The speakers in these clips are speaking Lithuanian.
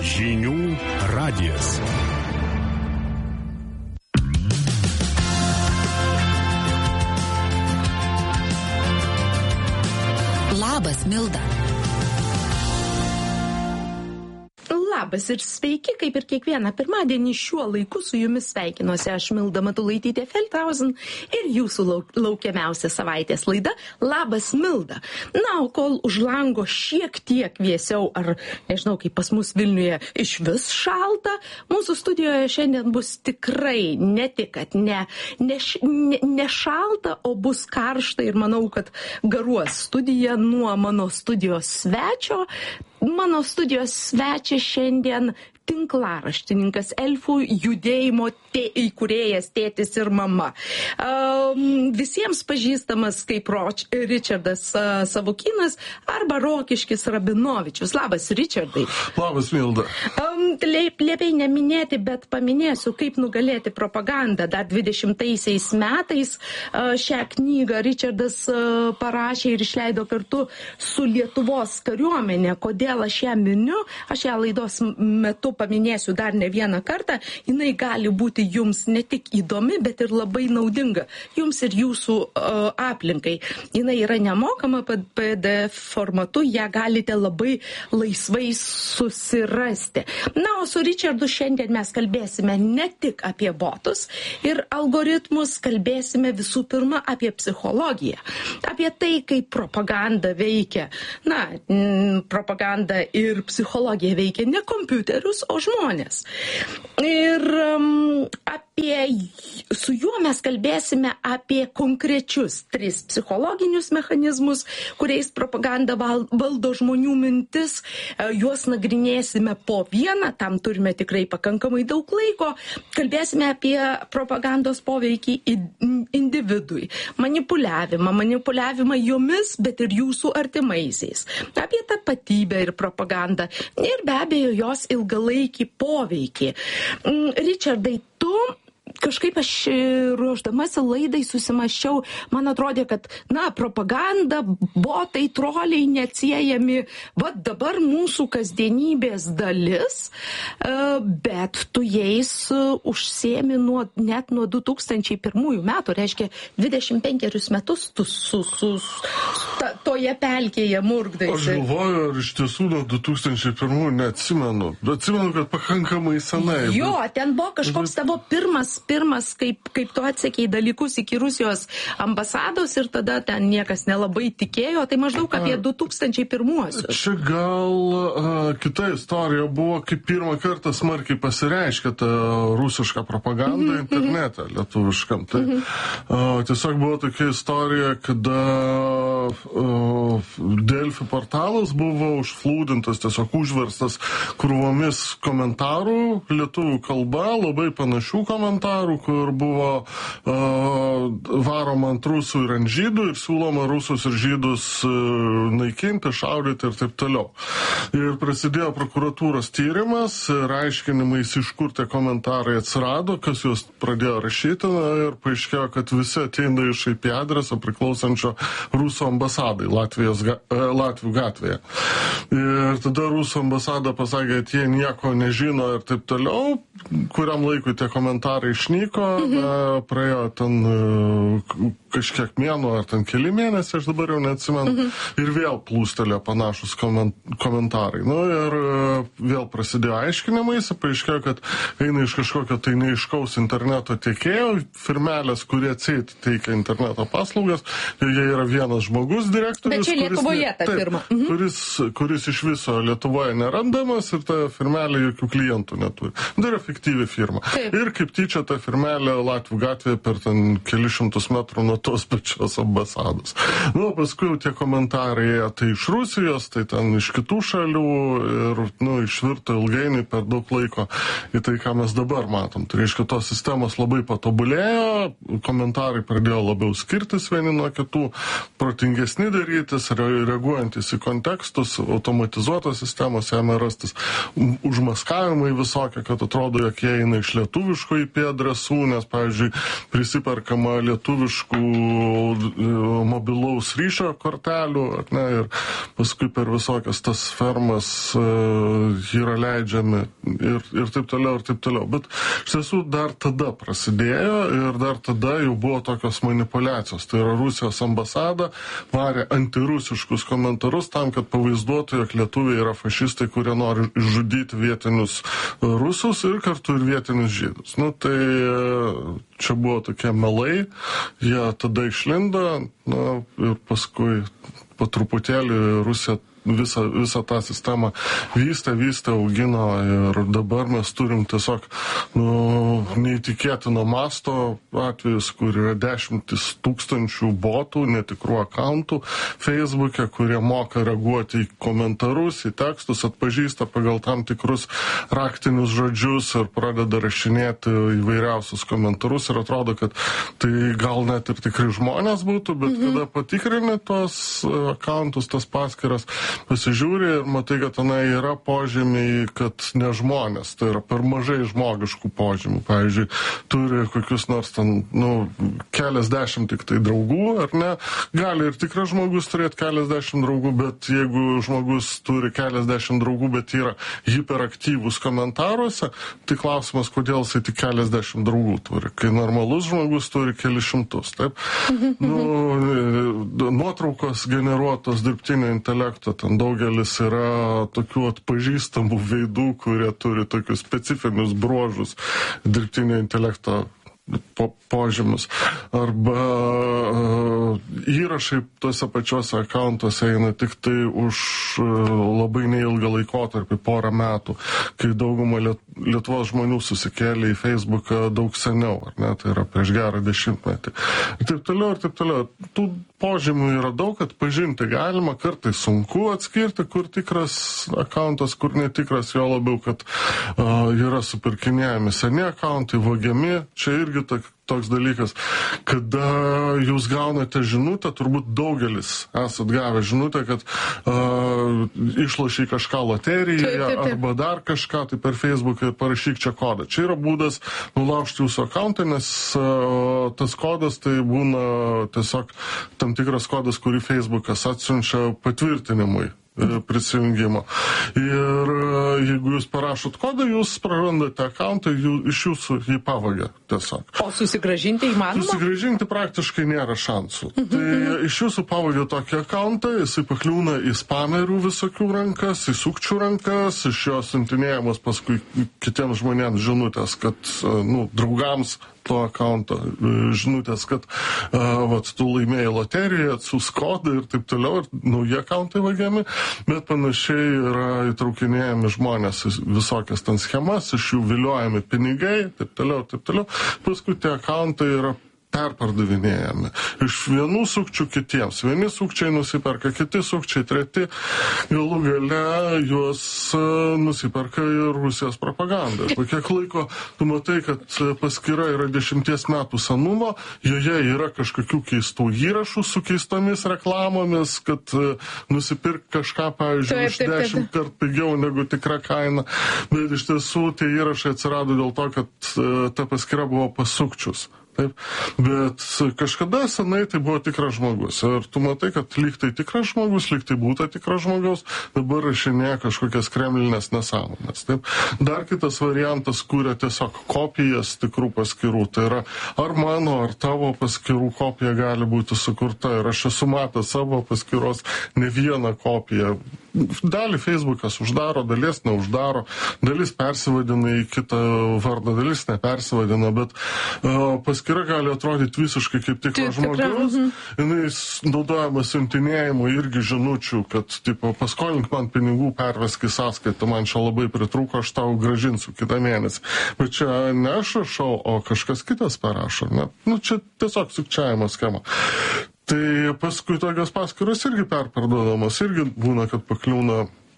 Žinių radijas. Labas, Milda. Labas ir sveiki, kaip ir kiekvieną pirmadienį šiuo laiku su jumis sveikinuosi aš Milda Matulaitytė-Feldhausen ir jūsų laukiamiausia savaitės laida Labas, Milda. Na, o kol už lango šiek tiek vėsiau, ar nežinau, kaip pas mus Vilniuje iš vis šalta, mūsų studijoje šiandien bus tikrai ne tik, kad ne šalta, o bus karšta ir manau, kad garuos studija nuo mano studijos svečio. Mano studijos svečias šiandien tinklaraštininkas, elfų judėjimo įkūrėjas, tėtis ir mama. Visiems pažįstamas kaip Ričardas Savukynas arba Rokiškis Rabinovičius. Labas, Ričardai. Labas, Milda. Liepiai neminėti, bet paminėsiu, kaip nugalėti propagandą. Dar 20-aisiais metais šią knygą Ričardas parašė ir išleido kartu su Lietuvos kariuomenė. Kodėl aš ją miniu? Aš ją laidos metu paminėsiu dar ne vieną kartą. Jinai gali būti jums ne tik įdomi, bet ir labai naudinga jums ir jūsų aplinkai. Jinai yra nemokama PDF formatu, ją galite labai laisvai susirasti. Na, o su Ričardu šiandien mes kalbėsime ne tik apie botus ir algoritmus, kalbėsime visų pirma apie psichologiją, apie tai, kaip propaganda veikia. Na, propaganda ir psichologija veikia ne kompiuterius, o žmonės. Ir su juo mes kalbėsime apie konkrečius 3 psichologinius mechanizmus, kuriais propaganda valdo žmonių mintis. Juos nagrinėsime po vieną, tam turime tikrai pakankamai daug laiko. Kalbėsime apie propagandos poveikį individui, manipuliavimą jomis, bet ir jūsų artimaisiais, apie tapatybę ir propagandą ir be abejo jos ilgalaikį poveikį. Ričardai, tu kažkaip aš ruošdamasi laidai susimąsčiau, man atrodė, kad, propaganda, botai, troliai neatsiejami, dabar mūsų kasdienybės dalis, bet tu jais užsiemi net nuo 2001 metų, reiškia 25 metus tu toje pelkėje murkdaisi. Aš galvoju, ar iš tiesų nuo 2001 neatsimenu. Atsimenu, kad pakankamai senai. Jo, ten buvo kažkoks tavo pirmas, kaip tu atsekei dalykus iki Rusijos ambasados ir tada ten niekas nelabai tikėjo, tai maždaug apie 2001. Čia gal kita istorija buvo, kaip pirmą kartą smarkiai pasireiškė ta rusiška propaganda internete lietuviškam. Tai tiesiog buvo tokia istorija, kada Delfi portalas buvo užflūdintas, tiesiog užverstas krūvomis komentarų lietuvių kalba, labai panašių komentarų, kur buvo varoma ant rusų ir ant žydų ir siūloma rusus ir žydus naikinti, šaudyti ir taip toliau. Ir prasidėjo prokuratūros tyrimas ir aiškinimais, iš kur tie komentarai atsirado, kas juos pradėjo rašyti, ir paaiškėjo, kad visi ateina iš IP adreso priklausančio Rusų ambasadai Latvių gatvėje. Ir tada Rusų ambasada pasakė, kad jie nieko nežino ir taip toliau. Kuriam laikui tie komentarai išnyko, praėjo ten kažkiek mėnų ar ten keli mėnesiai, aš dabar jau neatsimenu, ir vėl plūstelėjo panašus komentarai. Ir vėl prasidėjo aiškinimais, paaiškėjo, kad eina iš kažkokio tai neiškaus interneto tiekėjo, firmelės, kurie teikia interneto paslaugas, ir jie yra vienas žmogus direktorius. Bet čia Lietuvoje ta firma. Kuris iš viso Lietuvoje nerandamas ir ta firmelė jokių klientų neturi. Tai yra fiktyvi firma. Taip. Ir kaip tyčia ta firmelė Latvių gatvėje per ten kelišimtus metrų nuo tos pačios ambasados. Paskui jau tie komentarai tai iš Rusijos, tai ten iš kitų šalių ir išvirto ilgainiui per daug laiko į tai, ką mes dabar matom. Tai reiškia, tos sistemos labai patobulėjo, komentarai pradėjo labiau skirtis vieni nuo kitų, sudėtingesni darytis, reaguojantis į kontekstus, automatizuotos sistemos jame rastis, užmaskavimai visokie, kad atrodo, jog jie eina iš lietuviško IP adresų, nes, pavyzdžiui, prisiperkama lietuviškų mobilaus ryšio kortelių, ne, ir paskui per visokias tas fermas yra leidžiami ir taip toliau, ir taip toliau. Bet iš tiesų dar tada prasidėjo ir dar tada jau buvo tokios manipuliacijos. Tai yra Rusijos ambasada varė antirusiškus komentarus tam, kad pavaizduotų, jog lietuviai yra fašistai, kurie nori išžudyti vietinius rusus ir kartu ir vietinius žydus. Nu, tai čia buvo tokie melai, jie tada išlindo, na, ir paskui po truputėlį Rusija visą tą sistemą vystė, augino ir dabar mes turim tiesiog neįtikėtino masto atvejus, kur yra 10 000 botų, netikrų akauntų Facebook'e, kurie moka reaguoti į komentarus, į tekstus, atpažįsta pagal tam tikrus raktinius žodžius ir pradeda rašinėti įvairiausius komentarus ir atrodo, kad tai gal net ir tikrai žmonės būtų, bet kada patikrini tos akauntus, tas paskyras, pasižiūri ir matai, kad tenai yra požymiai, kad ne žmonės, tai yra per mažai žmogiškų požymių. Pavyzdžiui, turi kokius nors ten, keliasdešimt tik tai draugų, ar ne? Gali ir tikras žmogus turėti keliasdešimt draugų, bet jeigu žmogus turi keliasdešimt draugų, bet yra hiperaktyvus komentaruose, tai klausimas, kodėl jisai tik keliasdešimt draugų turi, kai normalus žmogus turi kelis šimtus, taip? Nuotraukos generuotos dirbtinio intelekto, ten daugelis yra tokių atpažįstamų veidų, kurie turi tokius specifinius bruožus dirbtinio intelekto požymus. Arba įrašai tuose pačiuose akauntuose eina tik tai už labai neilgą laikotarpį, porą metų, kai dauguma Lietuvos žmonių susikėlė į Facebooką daug seniau, ar ne, tai yra prieš gerą 10 metį. Ir taip toliau. Tų požymių yra daug, atpažinti galima, kartais sunku atskirti, kur tikras akauntas, kur netikras, jo labiau, kad yra supirkinėjami seni akauntai, vogiami, čia irgi toks dalykas, kada jūs gaunate žinutę, turbūt daugelis esat gavę žinutę, kad išlošiai kažką loterijoje arba dar kažką, tai per Facebooką ir parašyk čia kodą. Čia yra būdas nulaužti jūsų akauntą, nes tas kodas tai būna tiesiog tam tikras kodas, kurį Facebookas atsiunčia patvirtinimui prisijungimo. Ir jeigu jūs parašot kodą, jūs prarandate akauntą, iš jūsų jį pavagia tiesiog. O susigrąžinti įmanoma? Susigrąžinti praktiškai nėra šansų. Tai iš jūsų pavagia tokį akauntą, jisai pakliūna į spamerių visokių rankas, į sukčių rankas, iš jo siuntinėjamas paskui kitiems žmonėms žinutės, kad, draugams to akaunto žinutės, kad tu laimėjai loteriją, atsiųsk kodą ir taip toliau, ir nauji akauntai vagiami, bet panašiai yra įtraukinėjami žmonės visokias ten schemas, iš jų viliojami pinigai, taip toliau. Paskui tie akauntai yra perpardavinėjami. Iš vienų sukčių kitiems. Vieni sukčiai nusiperka, kiti sukčiai, treti. Galų gale juos nusiperka ir Rusijos propaganda. Po kiek laiko tu matai, kad paskyra yra 10 metų senumo, joje yra kažkokių keistų įrašų su keistomis reklamomis, kad nusipirk kažką, pavyzdžiui, už 10 kart pigiau negu tikra kaina. Bet iš tiesų tie įrašai atsirado dėl to, kad ta paskyra buvo pas sukčius. Taip, bet kažkada senai tai buvo tikras žmogus. Ir tu matai, kad lyg tai tikras žmogus, lyg tai būtų tikras žmogaus, dabar rašinėja kažkokias kremlinės nesąmonės. Taip. Dar kitas variantas kūrė tiesiog kopijas tikrų paskyrų. Tai yra, ar mano, ar tavo paskyrų kopija gali būti sukurta. Ir aš esu matęs savo paskyros ne vieną kopiją. Dalį Facebookas uždaro, dalies neuždaro, dalis persivadina į kitą vardą, dalis nepersivadina, bet paskyra gali atrodyti visiškai kaip tikras žmogus. Jis naudojamas siuntinėjimu irgi žinučių, kad tipo, paskolink man pinigų, pervesk į sąskaitą, man čia labai pritrūko, aš tau gražinsiu kitą mėnesį. Bet čia ne aš rašau, o kažkas kitas parašo. Ne? Čia tiesiog sukčiavimo schema. Tai paskui tokios paskyros irgi perparduodamos, irgi būna, kad pakliūna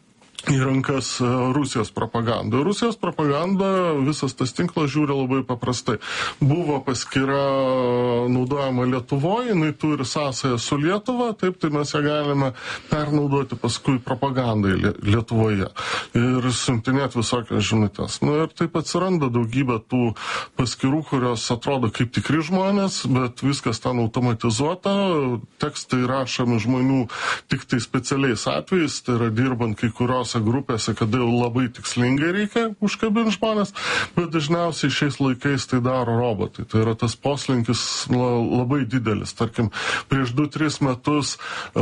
į rankas Rusijos propaganda. Rusijos propaganda, visas tas tinklas žiūri labai paprastai. Buvo paskyra naudojama Lietuvoje, jinai turi sąsają su Lietuva, taip tai mes ją galime pernaudoti paskui propagandai Lietuvoje ir siuntinėti visokias žinutės. Ir taip atsiranda daugybė tų paskyrų, kurios atrodo kaip tikri žmonės, bet viskas ten automatizuota, tekstai rašomi žmonių tik tai specialiais atvejais, tai yra dirbant kai kurios grupėse, kada jau labai tikslingai reikia užkabinti žmonės, bet dažniausiai šiais laikais tai daro robotai. Tai yra tas poslinkis labai didelis. Tarkim, prieš 2-3 metus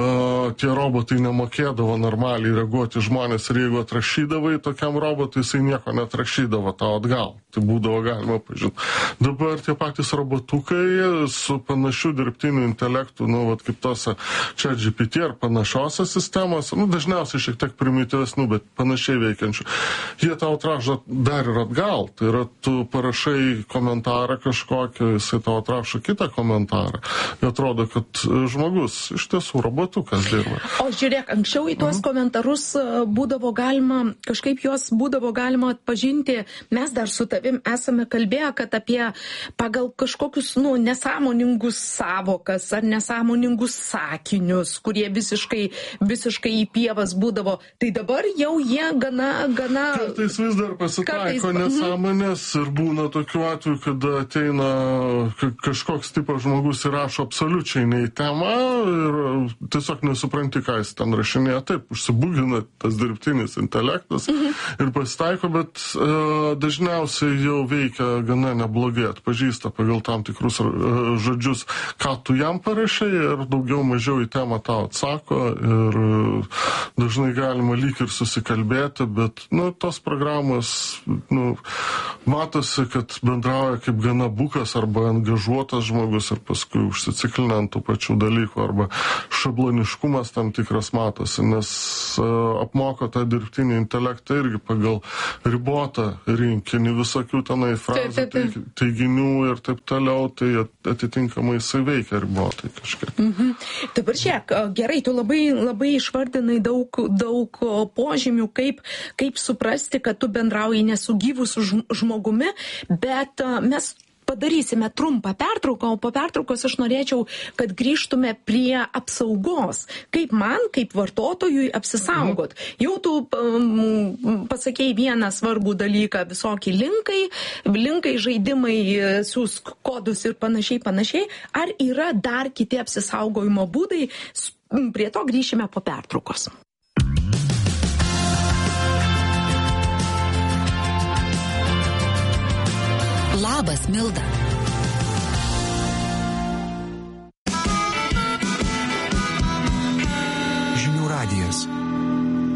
tie robotai nemokėdavo normaliai reaguoti žmonės ir jeigu atrašydavai tokiam robotui, jisai nieko neatrašydavo tau atgal. Tai būdavo galima pažinti. Dabar tie patys robotukai su panašiu dirbtiniu intelektu, kaip tose ChatGPT ar panašiose sistemos, dažniausiai šiek tiek primityvesnių, bet panašiai veikiančių. Jie tau atrašo dar ir atgal. Tai yra, tu parašai komentarą kažkokį, jisai tau atrašo kitą komentarą. Ir atrodo, kad žmogus iš tiesų robotukas dirba. O žiūrėk, anksčiau į tuos komentarus būdavo galima, kažkaip juos būdavo galima atpažinti. Mes dar su tavim esame kalbėję, kad apie pagal kažkokius, nesąmoningus savokas ar nesąmoningus sakinius, kurie visiškai į pievas būdavo. Tai dabar jau jie gana... Kartais vis dar pasitaiko nesąmonės ir būna tokių atvejų, kada ateina kažkoks tipas žmogus ir rašo absoliučiai ne į temą ir tiesiog nesupranti, ką jis ten rašinėja. Taip, užsibūgina tas dirbtinis intelektas ir pasitaiko, bet dažniausiai jau veikia gana neblogai, atpažįsta pagal tam tikrus žodžius, ką tu jam parašai ir daugiau mažiau į temą tau atsako ir dažnai galima lyg ir susikalbėti, bet, tos programos, matosi, kad bendrauja kaip gana bukas arba angažuotas žmogus ir paskui užsiciklina ant tų pačių dalykų arba šabloniškumas tam tikras matosi, nes apmoko tą dirbtinį intelektą irgi pagal ribotą rinkinį visokių tenai frazių, teiginių ir taip toliau, tai atitinkamai jisai veikia ribotai kažkiek. Dabar žiūrėk, gerai, tu labai išvardinai daug požymių, kaip suprasti, kad tu bendrauji ne su gyvu žmogumi, bet mes padarysime trumpą pertrauką, o po pertraukos aš norėčiau, kad grįžtume prie apsaugos. Kaip man, kaip vartotojui apsisaugot. Jau tu pasakei vieną svarbų dalyką, visokie linkai, žaidimai, siūsk kodus ir panašiai. Ar yra dar kiti apsisaugojimo būdai? Prie to grįšime po pertraukos. Labas, Milda.